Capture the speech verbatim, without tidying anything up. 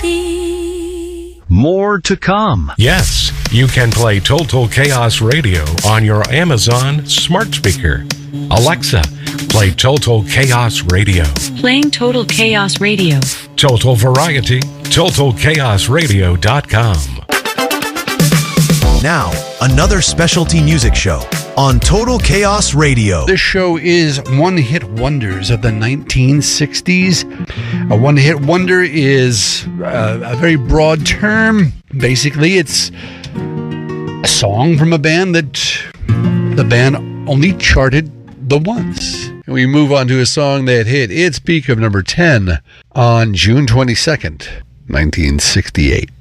see. More to come. Yes, you can play Total Chaos Radio on your Amazon smart speaker. Alexa, play Total Chaos Radio. Playing Total Chaos Radio. Total Variety, total chaos radio dot com. Now, another specialty music show on Total Chaos Radio. This show is one-hit wonders of the nineteen sixties. A one-hit wonder is uh, a very broad term. Basically, it's a song from a band that the band only charted the once. We move on to a song that hit its peak of number ten on June twenty-second, nineteen sixty-eight.